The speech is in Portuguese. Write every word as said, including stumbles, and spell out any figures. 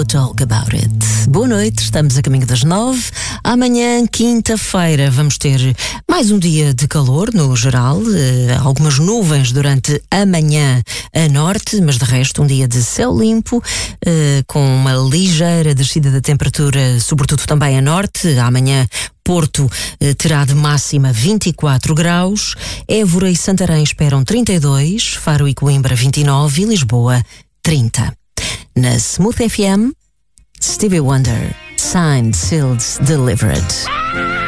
talk about it. Boa noite, estamos a caminho das nove. Amanhã, quinta-feira, vamos ter mais um dia de calor no geral. Eh, algumas nuvens durante a manhã a norte, mas de resto um dia de céu limpo, eh, com uma ligeira descida da temperatura, sobretudo também a norte. Amanhã Porto eh, terá de máxima vinte e quatro graus, Évora e Santarém esperam trinta e dois, Faro e Coimbra vinte e nove e Lisboa trinta. Na Smooth F M, Stevie Wonder, Signed, Sealed, Delivered.